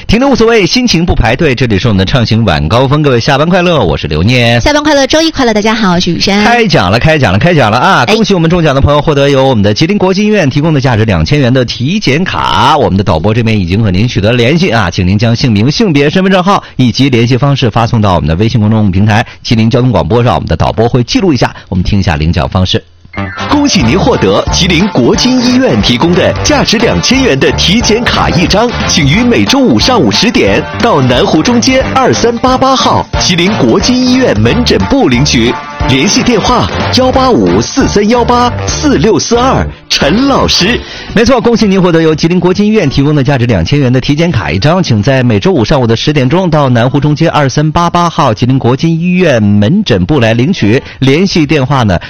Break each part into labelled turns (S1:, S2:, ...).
S1: 停留无所谓，心情不排队。这里是我们的畅行晚高峰，各位下班快乐，我是刘念。
S2: 下班快乐，周一快乐，大家好，我是雨珊。
S1: 开奖了啊！恭喜我们中奖的朋友获得由我们的吉林国际医院提供的价值2000元的体检卡。我们的导播这边已经和您取得联系啊，请您将姓名、性别、身份证号以及联系方式发送到我们的微信公众平台吉林交通广播上，我们的导播会记录一下。我们听一下领奖方式。
S3: 恭喜您获得吉林国金医院提供的价值2000元的体检卡1张，请于每周五上午10点到南湖中街2388号吉林国金医院门诊部领取。联系电话18543184642，陈老师。
S1: 没错，恭喜您获得由吉林国金医院提供的价值2000元的体检卡1张，请在每周五上午的10点钟到南湖中街2388号吉林国金医院门诊部来领取。联系电话呢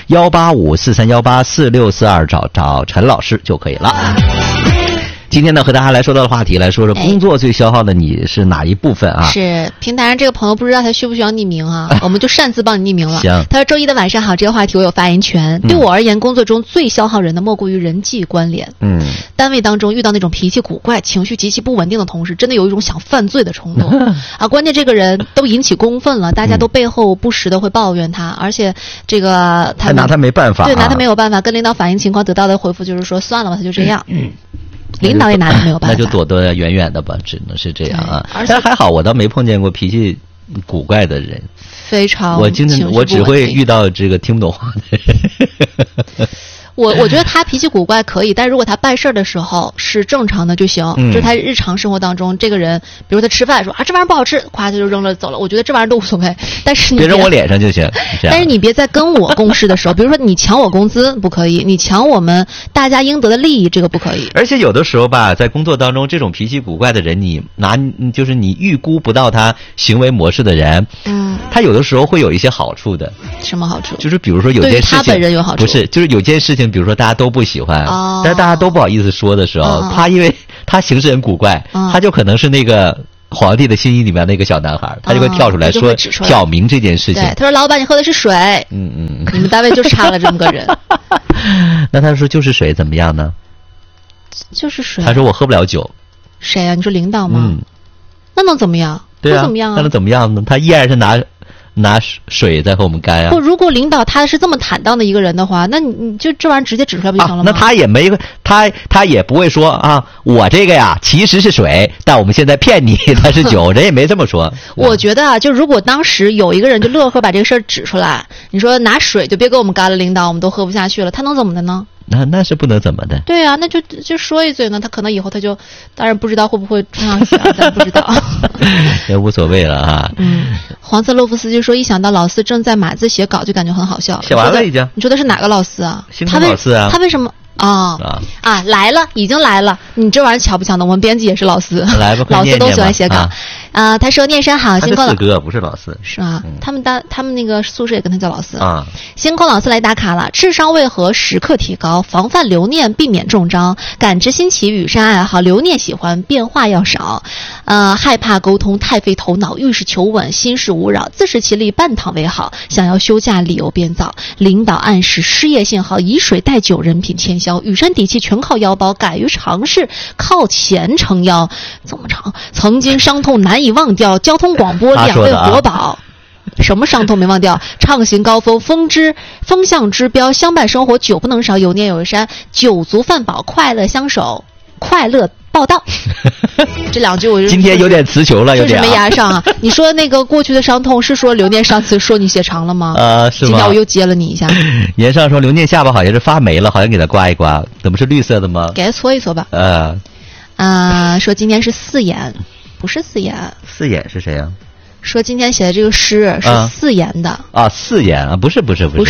S1: 18543184642，找陈老师就可以了。今天呢，和大家来说到的话题，来说说工作最消耗的你是哪一部分啊？
S2: 是平台上这个朋友不知道他需不需要匿名啊？我们就擅自帮你匿名了。
S1: 行。
S2: 他说周一的晚上好，这个话题我有发言权。对我而言，工作中最消耗人的莫过于人际关联。单位当中遇到那种脾气古怪、情绪极其不稳定的同事，真的有一种想犯罪的冲动啊！关键这个人都引起公愤了，大家都背后不时的会抱怨他，而且这个他
S1: 拿他没办法，
S2: 对，拿他没有办法。跟领导反映情况得到的回复就是说，算了吧，他就这样。领导也拿他没有办法，
S1: 那就躲得远远的吧，只能是这样啊。但还好，我倒没碰见过脾气古怪的人，
S2: 非常
S1: 我只会遇到这个听不懂话的人。
S2: 我觉得他脾气古怪可以，但如果他办事的时候是正常的就行。就是他日常生活当中，这个人，比如他吃饭说啊这玩意儿不好吃，咵他就扔了走了。我觉得这玩意儿都无所谓，但是你
S1: 别扔我脸上就行。
S2: 但是你别在跟我共事的时候，比如说你抢我工资不可以，你抢我们大家应得的利益，这个不可以。
S1: 而且有的时候吧，在工作当中，这种脾气古怪的人，就是你预估不到他行为模式的人，他有的时候会有一些好处的。
S2: 什么好处？
S1: 就是比如说有件事情，
S2: 对他本人有好处，
S1: 不是，就是有件事情，比如说大家都不喜欢，但是大家都不好意思说的时候，他因为他行事很古怪，他就可能是那个皇帝的新衣里面那个小男孩，他就会跳出来说挑明这件事情。
S2: 对，他说老板你喝的是水，你们单位就差了这么个人。
S1: 那他说就是水怎么样呢？
S2: 就是水。
S1: 他说我喝不了酒。
S2: 谁啊？你说领导吗？那能怎么样？
S1: 对啊，
S2: 能怎么样啊？
S1: 那能怎么样呢？他依然是拿水在和我们干啊！
S2: 不，如果领导他是这么坦荡的一个人的话，那你就这玩意儿直接指出来不就行了吗？
S1: 那他也没他也不会说啊，我这个呀其实是水，但我们现在骗你它是酒，人也没这么说。
S2: 我觉得啊，就如果当时有一个人就乐呵把这个事儿指出来，你说拿水就别给我们干了，领导我们都喝不下去了，他能怎么的呢？
S1: 那是不能怎么的。
S2: 对啊，那就说一嘴呢，他可能以后他就，当然不知道会不会冲上去啊，但不知道。
S1: 也无所谓了啊。
S2: 黄色洛夫斯基说，一想到老四正在码字写稿，就感觉很好笑。
S1: 写完了已经。
S2: 你说的是哪个老四啊？
S1: 星空老四啊。
S2: 他为什么？来了，已经来了。你这玩意儿巧不巧呢？我们编辑也是老四，
S1: 来吧，
S2: 老四都喜欢写稿。他说念山好，星空
S1: 四哥不是老四
S2: 是吧？他们那个宿舍也跟他叫老四
S1: 啊。
S2: 星空老四来打卡了，智商为何时刻提高？防范留念，避免中招。感知新奇，羽山爱好，留念喜欢变化要少。害怕沟通，太费头脑，遇事求稳，心事无扰，自食其力，半躺为好。想要休假，理由编造。领导暗示失业信号，以水代酒，人品欠销。羽山底气全靠腰包，敢于尝试，靠钱撑腰。这么长，曾经伤痛难以忘掉，交通广播2位活宝。什么伤痛没忘掉？畅行高峰，风向之标，相伴生活，酒不能少，有念有山，酒足饭饱，快乐相守，快乐报道。这两句我就
S1: 今天有点词穷了，有点
S2: 就是没押上啊。你说那个过去的伤痛是说刘念上次说你写长了吗？
S1: 是吗？
S2: 今天我又接了你一下。
S1: 言上说刘念下巴好像是发霉了，好像给他刮一刮，怎么是绿色的吗？
S2: 给他搓一搓吧。说今天是4眼，不是4眼。
S1: 4眼是谁呀？
S2: 说今天写的这个诗是4言的
S1: 4言啊，不是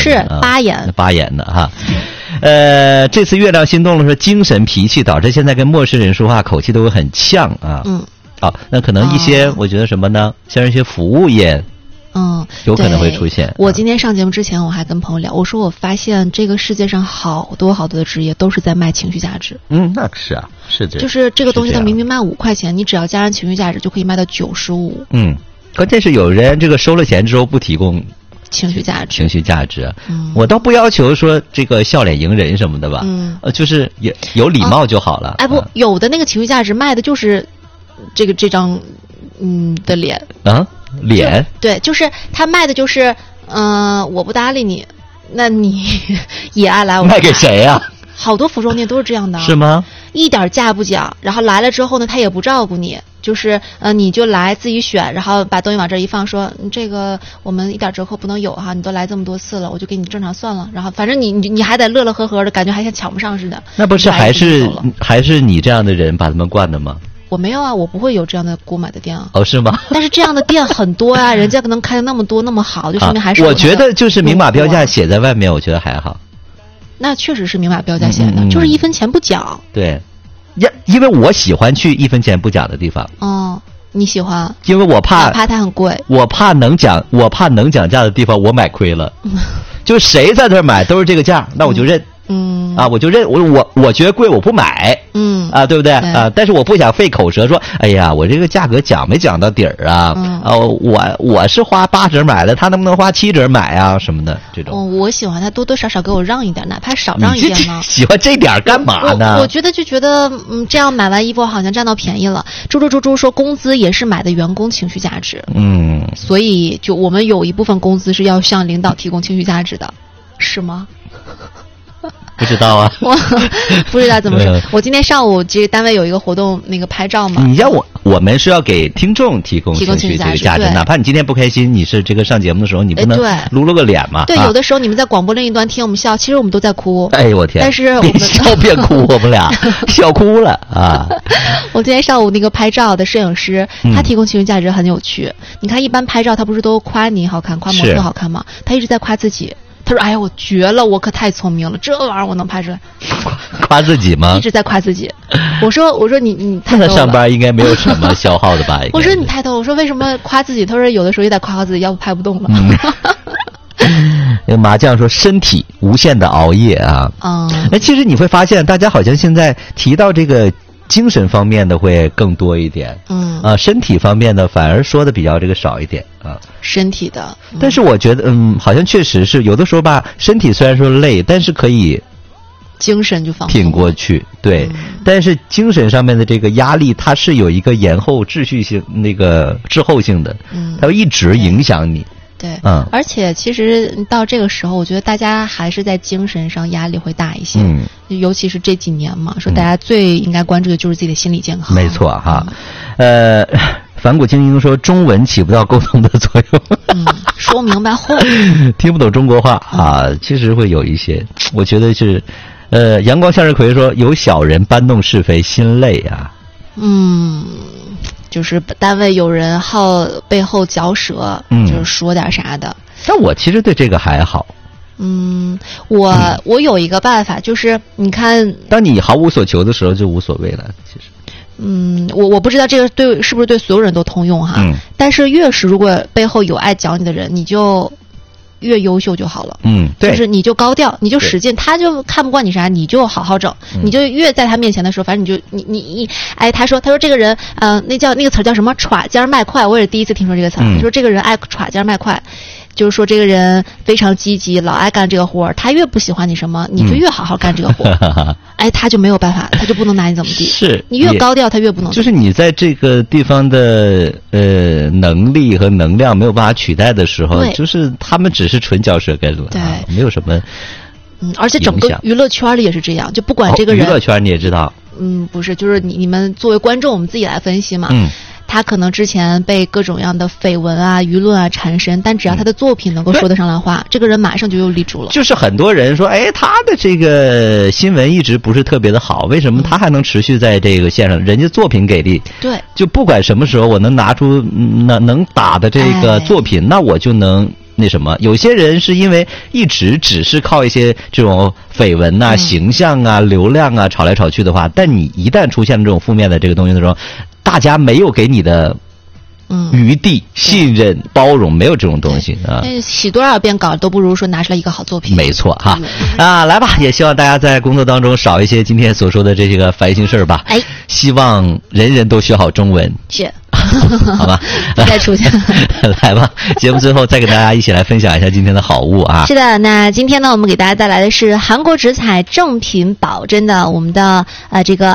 S2: 8言
S1: ，8言的哈。这次月亮心动了，说精神脾气导致现在跟陌生人说话口气都会很呛啊。那可能一些我觉得什么呢？像一些服务业。有可能会出现。
S2: 我今天上节目之前，我还跟朋友聊，我说我发现这个世界上好多的职业都是在卖情绪价值。
S1: 那是啊，是这样。
S2: 就是这个东西，它明明卖5块钱，你只要加上情绪价值，就可以卖到95。
S1: 关键是有人这个收了钱之后不提供
S2: 情绪价值。
S1: 我倒不要求说这个笑脸迎人什么的吧。就是有礼貌就好了。
S2: 不，有的那个情绪价值卖的就是这张的脸
S1: 啊，脸
S2: 对，就是他卖的就是我不搭理你，那你也爱来我
S1: 卖给谁呀？
S2: 好多服装店都是这样的，
S1: 是吗？
S2: 一点价不讲，然后来了之后呢，他也不照顾你，就是你就来自己选，然后把东西往这一放，说这个我们一点折扣不能有哈，你都来这么多次了，我就给你正常算了，然后反正你还得乐乐呵呵的感觉，还像抢不上似的。
S1: 那不是还是你这样的人把他们惯的吗？
S2: 我没有啊，我不会有这样的给我买的店啊。
S1: 哦，是吗？
S2: 但是这样的店很多啊，人家可能开的那么多那么好，就说明还是
S1: 我觉得就是明码标价写在外面，我觉得还好。
S2: 那确实是明码标价写的，就是1分钱不讲。
S1: 对，因为我喜欢去1分钱不讲的地方。
S2: 哦，你喜欢？
S1: 因为我怕
S2: 它很贵，
S1: 我怕能讲价的地方我买亏了。就谁在这儿买都是这个价，那我就认。我就认我觉得贵我不买，对不对啊？但是我不想费口舌说，哎呀，我这个价格讲没讲到底儿啊？我是花8折买的，他能不能花7折买啊？什么的这种。
S2: 我喜欢他多多少少给我让一点，哪怕少让一点呢。
S1: 喜欢这点干嘛呢？
S2: 我觉得这样买完衣服好像占到便宜了。猪说工资也是买的员工情绪价值，所以就我们有一部分工资是要向领导提供情绪价值的，是吗？
S1: 不知道啊，
S2: 我不知道怎么说。我今天上午其实单位有一个活动，那个拍照嘛。
S1: 你像我们是要给听众提供情绪这个价值，哪怕你今天不开心，你是这个上节目的时候，你不能露个脸嘛？
S2: 对，有的时候你们在广播另一端听我们笑，其实我们都在哭。
S1: 哎呦我天！
S2: 但是我们
S1: 笑变哭，我们俩笑哭了啊！
S2: 我今天上午那个拍照的摄影师，他提供情绪价值很有趣。你看，一般拍照他不是都夸你好看，夸模特好看吗？他一直在夸自己。他说：“哎呀，我绝了，我可太聪明了，这玩意儿我能拍出来。”
S1: 夸自己吗？
S2: 一直在夸自己。我说你太逗了。
S1: 他上班应该没有什么消耗的吧？
S2: 我说你太逗了。我说为什么夸自己？他说有的时候也得夸夸自己，要不拍不动了。
S1: 麻将说身体无限的熬夜啊。其实你会发现，大家好像现在提到这个精神方面的会更多一点。身体方面的反而说的比较这个少一点啊。
S2: 身体的，
S1: 但是我觉得好像确实是有的时候吧，身体虽然说累，但是可以
S2: 精神就放
S1: 挺过去。对，但是精神上面的这个压力，它是有一个延后滞后性的，它会一直影响你。
S2: 对，而且其实到这个时候，我觉得大家还是在精神上压力会大一些，尤其是这几年嘛，说大家最应该关注的就是自己的心理健康。
S1: 没错哈，反骨精英说中文起不到沟通的作用，
S2: 说明白后
S1: 听不懂中国话啊，其实会有一些，我觉得是，阳光向日葵说有小人搬弄是非，心累啊。
S2: 就是单位有人背后嚼舌，就是说点啥的。
S1: 但我其实对这个还好。
S2: 我有一个办法，就是你看，
S1: 当你毫无所求的时候，就无所谓了。其实，
S2: 我不知道这个是不是对所有人都通用哈。但是越是如果背后有爱讲你的人，你就越优秀就好了。
S1: 对，
S2: 就是你就高调，你就使劲，他就看不惯你啥，你就好好整。你就越在他面前的时候，反正你就你他说这个人那个词叫什么耍尖卖快，我也是第一次听说这个词。他说这个人爱耍尖卖快，就是说这个人非常积极，老爱干这个活，他越不喜欢你什么，你就越好好干这个活。他就没有办法，他就不能拿你怎么地。
S1: 是
S2: 你越高调，他越不能。
S1: 就是你在这个地方的能力和能量没有办法取代的时候，就是他们只是纯嚼舌根了，对，没有什么。
S2: 而且整个娱乐圈里也是这样，就不管这个人。
S1: 娱乐圈你也知道。
S2: 不是，就是你们作为观众，我们自己来分析嘛。他可能之前被各种样的绯闻啊、舆论啊缠身，但只要他的作品能够说得上来话，这个人马上就又立住了。
S1: 就是很多人说，他的这个新闻一直不是特别的好，为什么他还能持续在这个线上？人家作品给力，
S2: 对，
S1: 就不管什么时候我能拿出能打的这个作品，那我就能。那什么，有些人是因为一直只是靠一些这种绯闻啊、形象啊、流量啊炒来炒去的话，但你一旦出现了这种负面的这个东西的时候，大家没有给你的余地、信任、包容，没有这种东西啊。
S2: 洗多少遍稿都不如说拿出来一个好作品。
S1: 没错哈，来吧，也希望大家在工作当中少一些今天所说的这些个烦心事儿吧。希望人人都学好中文。
S2: 是。
S1: 好吧？
S2: 再出去
S1: 来吧，节目最后再给大家一起来分享一下今天的好物啊。
S2: 是的，那今天呢，我们给大家带来的是韩国直采正品保真的我们的这个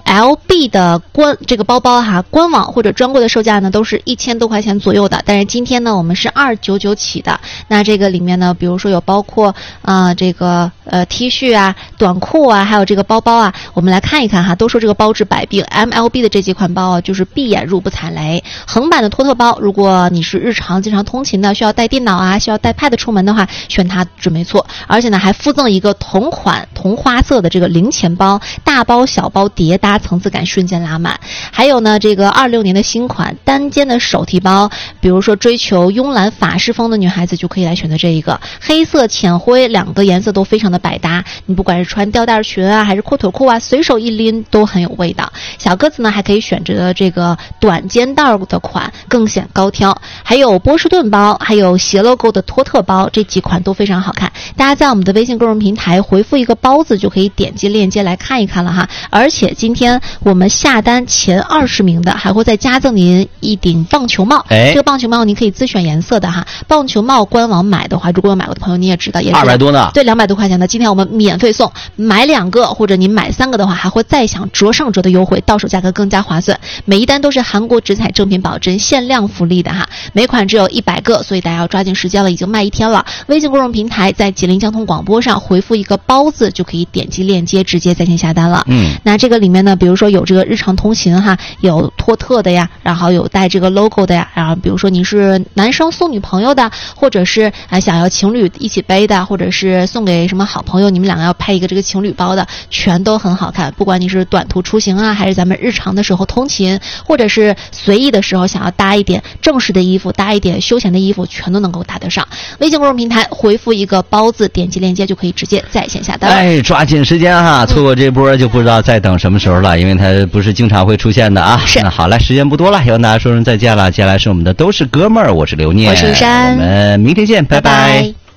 S2: MLB 的这个包包哈，官网或者专柜的售价呢都是1000多块钱左右的，但是今天呢我们是299起的。那这个里面呢，比如说有包括这个T 恤啊、短裤啊，还有这个包包啊，我们来看一看哈。都说这个包治百病 ，MLB 的这几款包啊，就是闭眼入不踩雷。横版的托特包，如果你是日常经常通勤的，需要带电脑啊，需要带 Pad 出门的话，选它准没错。而且呢，还附赠一个同款同花色的这个零钱包，大包小包叠搭，层次感瞬间拉满。还有呢，这个26年的新款单肩的手提包，比如说追求慵懒法式风的女孩子就可以来选择这一个，黑色浅灰两个颜色都非常的百搭，你不管是穿吊带裙啊，还是阔腿裤啊，随手一拎都很有味道。小个子呢，还可以选择这个短肩带的款，更显高挑。还有波士顿包，还有斜 logo 的托特包，这几款都非常好看。大家在我们的微信公众平台回复一个包字，就可以点击链接来看一看了哈。而且今天我们下单前20名的，还会再加赠您一顶棒球帽。这个棒球帽您可以自选颜色的哈。棒球帽官网买的话，如果有买过的朋友你也知道，也是
S1: 200多呢。
S2: 对，200多块钱的。今天我们免费送，买2个或者您买3个的话，还会再享折上折的优惠，到手价格更加划算。每一单都是韩国直采正品保真限量福利的哈，每款只有100个，所以大家要抓紧时间了，已经卖1天了。微信公众平台在吉林交通广播上回复一个包字，就可以点击链接直接在线下单了。那这个里面呢，比如说有这个日常通勤哈，有托特的呀，然后有带这个 logo 的呀，然后比如说你是男生送女朋友的，或者是想要情侣一起背的，或者是送给什么好朋友，你们两个要配一个这个情侣包的，全都很好看。不管你是短途出行啊，还是咱们日常的时候通勤，或者是随意的时候想要搭一点正式的衣服，搭一点休闲的衣服，全都能够搭得上。微信公众平台回复一个包字，点击链接就可以直接在线下单。
S1: 抓紧时间哈，错过这波就不知道再等什么时候了，因为它不是经常会出现的啊。
S2: 是。
S1: 那好了，时间不多了，要跟大家说声再见了。接下来是我们的都是哥们儿，我是刘念，
S2: 我是珊，
S1: 我们明天见，拜拜。